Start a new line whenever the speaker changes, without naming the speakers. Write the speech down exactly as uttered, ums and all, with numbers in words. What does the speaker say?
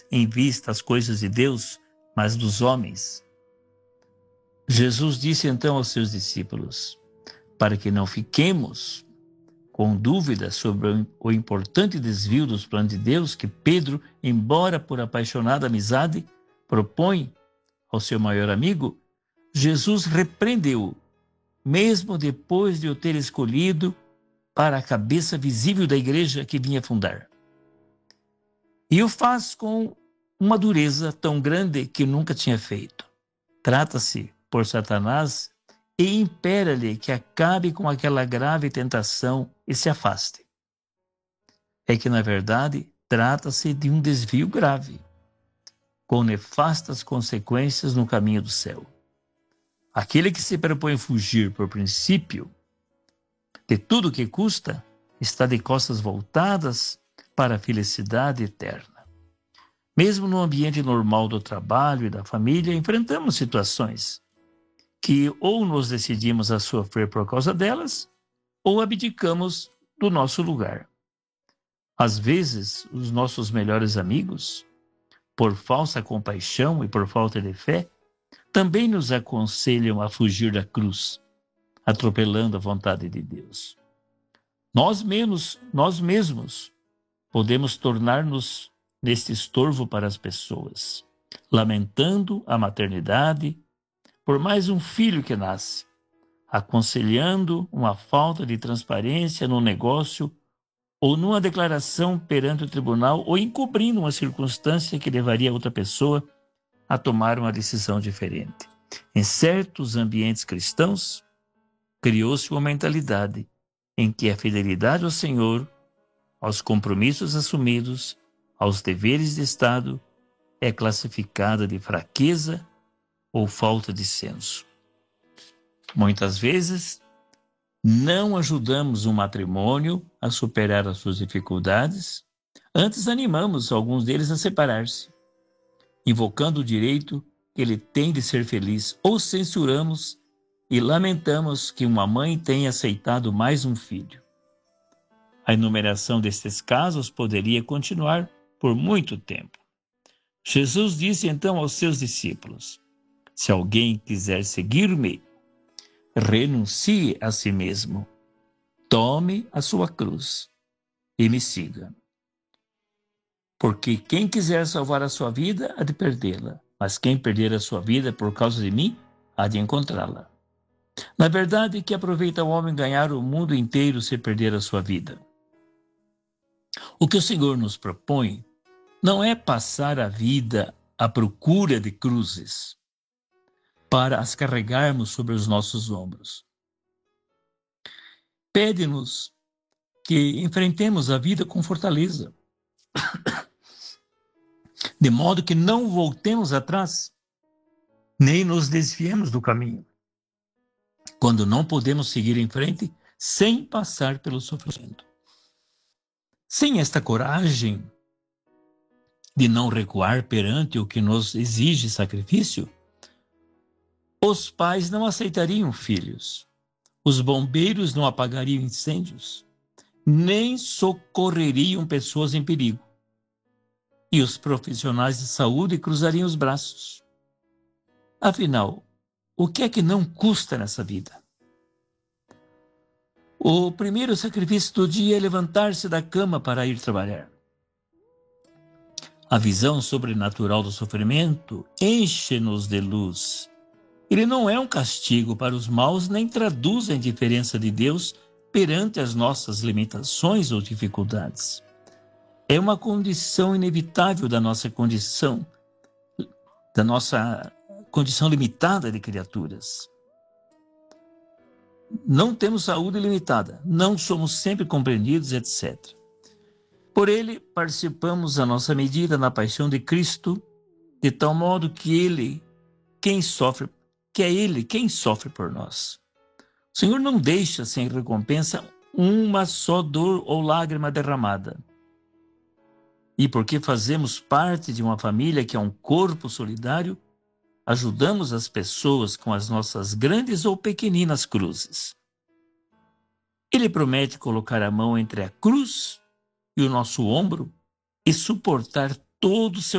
em vista as coisas de Deus, mas dos homens. Jesus disse então aos seus discípulos, para que não fiquemos com dúvidas sobre o importante desvio dos planos de Deus que Pedro, embora por apaixonada amizade, propõe ao seu maior amigo, Jesus repreendeu, mesmo depois de o ter escolhido para a cabeça visível da igreja que vinha fundar. E o faz com uma dureza tão grande que nunca tinha feito. Trata-se por Satanás e impera-lhe que acabe com aquela grave tentação e se afaste. É que, na verdade, trata-se de um desvio grave, com nefastas consequências no caminho do céu. Aquele que se propõe fugir por princípio de tudo o que custa, está de costas voltadas para a felicidade eterna. Mesmo no ambiente normal do trabalho e da família, enfrentamos situações que ou nos decidimos a sofrer por causa delas, ou abdicamos do nosso lugar. Às vezes, os nossos melhores amigos, por falsa compaixão e por falta de fé, também nos aconselham a fugir da cruz, atropelando a vontade de Deus. Nós mesmos, nós mesmos podemos tornar-nos neste estorvo para as pessoas, lamentando a maternidade por mais um filho que nasce, aconselhando uma falta de transparência no negócio ou numa declaração perante o tribunal ou encobrindo uma circunstância que levaria outra pessoa a tomar uma decisão diferente. Em certos ambientes cristãos, criou-se uma mentalidade em que a fidelidade ao Senhor, aos compromissos assumidos, aos deveres de Estado, é classificada de fraqueza ou falta de senso. Muitas vezes, não ajudamos um matrimônio a superar as suas dificuldades, antes animamos alguns deles a separar-se, invocando o direito que ele tem de ser feliz, ou censuramos e lamentamos que uma mãe tenha aceitado mais um filho. A enumeração destes casos poderia continuar por muito tempo. Jesus disse então aos seus discípulos, se alguém quiser seguir-me, renuncie a si mesmo, tome a sua cruz e me siga. Porque quem quiser salvar a sua vida, há de perdê-la, mas quem perder a sua vida por causa de mim, há de encontrá-la. Na verdade, que aproveita o homem ganhar o mundo inteiro se perder a sua vida? O que o Senhor nos propõe não é passar a vida à procura de cruzes para as carregarmos sobre os nossos ombros. Pede-nos que enfrentemos a vida com fortaleza, de modo que não voltemos atrás, nem nos desviemos do caminho, quando não podemos seguir em frente sem passar pelo sofrimento. Sem esta coragem de não recuar perante o que nos exige sacrifício, os pais não aceitariam filhos, os bombeiros não apagariam incêndios, nem socorreriam pessoas em perigo, e os profissionais de saúde cruzariam os braços. Afinal, o que é que não custa nessa vida? O primeiro sacrifício do dia é levantar-se da cama para ir trabalhar. A visão sobrenatural do sofrimento enche-nos de luz. Ele não é um castigo para os maus, nem traduz a indiferença de Deus perante as nossas limitações ou dificuldades. É uma condição inevitável da nossa condição, da nossa condição limitada de criaturas. Não temos saúde limitada, não somos sempre compreendidos, etcétera. Por ele, participamos à nossa medida na paixão de Cristo, de tal modo que ele, quem sofre, que é ele quem sofre por nós. O Senhor não deixa sem recompensa uma só dor ou lágrima derramada. E porque fazemos parte de uma família que é um corpo solidário, ajudamos as pessoas com as nossas grandes ou pequeninas cruzes. Ele promete colocar a mão entre a cruz e o nosso ombro e suportar todo o seu